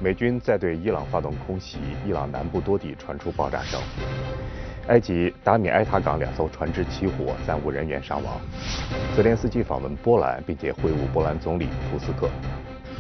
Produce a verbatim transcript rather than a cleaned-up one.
美军再对伊朗发动空袭，伊朗南部多地传出爆炸声。埃及达米埃塔港两艘船只起火，暂无人员伤亡。泽连斯基访问波兰，并且会晤波兰总理图斯克。